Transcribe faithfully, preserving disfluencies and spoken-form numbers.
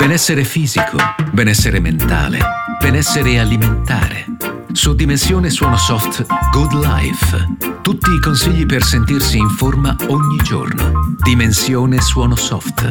Benessere fisico, benessere mentale, benessere alimentare. Su Dimensione Suono Soft Good Life. Tutti i consigli per sentirsi in forma ogni giorno. Dimensione Suono Soft.